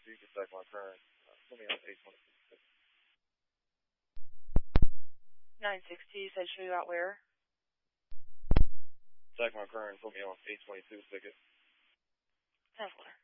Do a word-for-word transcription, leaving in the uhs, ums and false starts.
so you can stack my current. Uh, put me on eight twenty-two. nine sixty, you said show you out where? Stack my current, put me on eight twenty-two ticket. ten four.